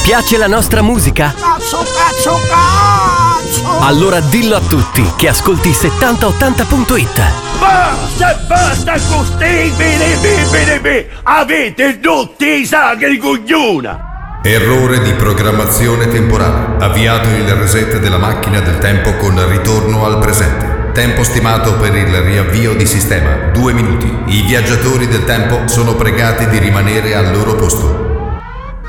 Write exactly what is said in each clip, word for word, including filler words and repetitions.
piace la nostra musica? Cazzo, cazzo, cazzo! Allora dillo a tutti che ascolti settanta ottanta punto it. Basta, basta con ste bene, bene, bene, bene! Avete tutti i sacri cogliona! Errore di programmazione temporale. Avviato il reset della macchina del tempo con ritorno al presente. Tempo stimato per il riavvio di sistema, due minuti. I viaggiatori del tempo sono pregati di rimanere al loro posto.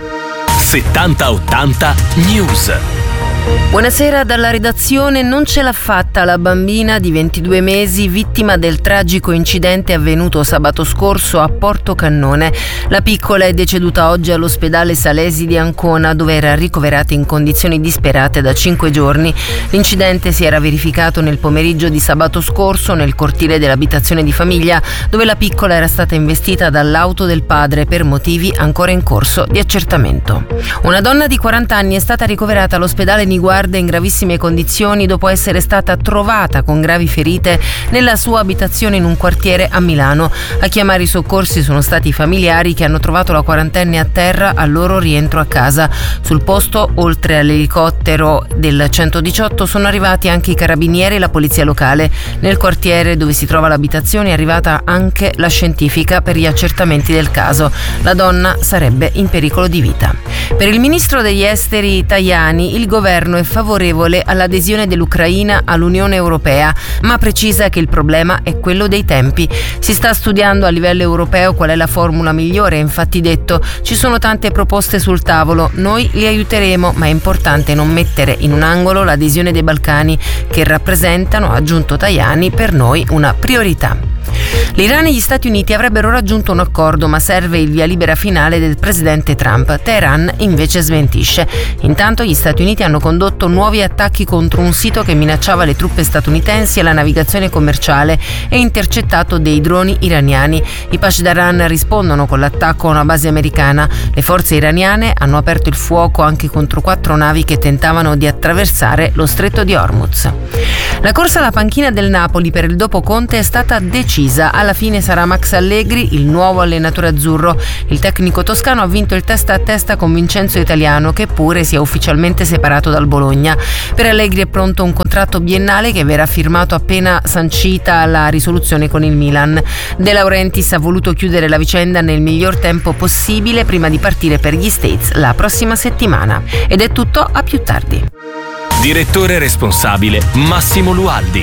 settanta ottanta News. Buonasera dalla redazione. Non ce l'ha fatta la bambina di ventidue mesi vittima del tragico incidente avvenuto sabato scorso a Porto Cannone. La piccola è deceduta oggi all'ospedale Salesi di Ancona, dove era ricoverata in condizioni disperate da cinque giorni. L'incidente si era verificato nel pomeriggio di sabato scorso nel cortile dell'abitazione di famiglia, dove la piccola era stata investita dall'auto del padre per motivi ancora in corso di accertamento. Una donna di quaranta anni è stata ricoverata all'ospedale Niguarda in gravissime condizioni dopo essere stata trovata con gravi ferite nella sua abitazione in un quartiere a Milano. A chiamare i soccorsi sono stati i familiari che hanno trovato la quarantenne a terra al loro rientro a casa. Sul posto, oltre all'elicottero del centodiciotto, sono arrivati anche i carabinieri e la polizia locale. Nel quartiere dove si trova l'abitazione è arrivata anche la scientifica per gli accertamenti del caso. La donna sarebbe in pericolo di vita. Per il ministro degli esteri Tajani, il governo è favorevole all'adesione dell'Ucraina all'Unione Europea, ma precisa che il problema è quello dei tempi. Si sta studiando a livello europeo qual è la formula migliore, infatti detto: ci sono tante proposte sul tavolo, noi li aiuteremo, ma è importante non mettere in un angolo l'adesione dei Balcani, che rappresentano, ha aggiunto Tajani, per noi una priorità. L'Iran e gli Stati Uniti avrebbero raggiunto un accordo, ma serve il via libera finale del presidente Trump. Teheran invece smentisce. Intanto gli Stati Uniti hanno condotto nuovi attacchi contro un sito che minacciava le truppe statunitensi e la navigazione commerciale e intercettato dei droni iraniani. I Pasdaran rispondono con l'attacco a una base americana. Le forze iraniane hanno aperto il fuoco anche contro quattro navi che tentavano di attraversare lo stretto di Hormuz. La corsa alla panchina del Napoli per il dopo Conte è stata decisa. Alla fine sarà Max Allegri il nuovo allenatore azzurro. Il tecnico toscano ha vinto il testa a testa con Vincenzo Italiano, che pure si è ufficialmente separato dal Bologna. Per Allegri è pronto un contratto biennale che verrà firmato appena sancita la risoluzione con il Milan. De Laurentiis ha voluto chiudere la vicenda nel miglior tempo possibile prima di partire per gli States la prossima settimana. Ed è tutto, a più tardi. Direttore responsabile Massimo Lualdi.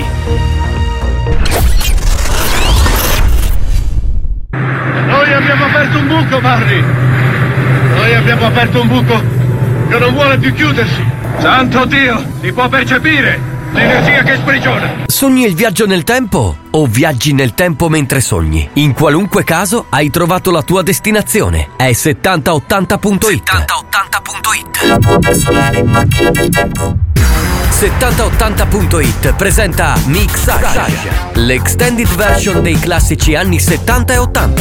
Noi abbiamo aperto un buco, Barry. Noi abbiamo aperto un buco che non vuole più chiudersi. Santo Dio, si può percepire l'energia che sprigiona. Sogni il viaggio nel tempo o viaggi nel tempo mentre sogni? In qualunque caso hai trovato la tua destinazione. È settanta ottanta punto it. settanta ottanta punto it. settanta ottanta punto it presenta Mixage, l'extended version dei classici anni settanta e ottanta.